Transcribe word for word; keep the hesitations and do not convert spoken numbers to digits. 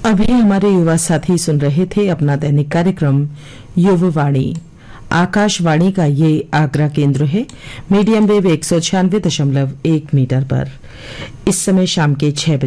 अभी हमारे युवा साथी सुन रहे थे अपना दैनिक कार्यक्रम युववाणी। आकाशवाणी का ये आगरा केंद्र है, मीडियम वेव एक सौ छियानवे दशमलव एक मीटर पर। इस समय शाम के छह बजे